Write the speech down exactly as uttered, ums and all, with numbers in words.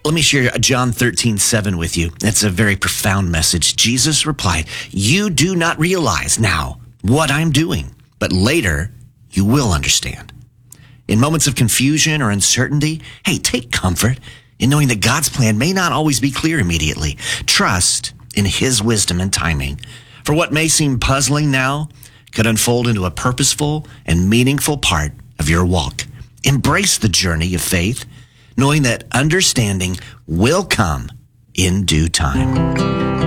Let me share John thirteen seven with you. It's a very profound message. Jesus replied, "You do not realize now what I'm doing, but later you will understand." In moments of confusion or uncertainty, hey, take comfort in knowing that God's plan may not always be clear immediately. Trust in his wisdom and timing. For what may seem puzzling now could unfold into a purposeful and meaningful part of your walk. Embrace the journey of faith, knowing that understanding will come in due time.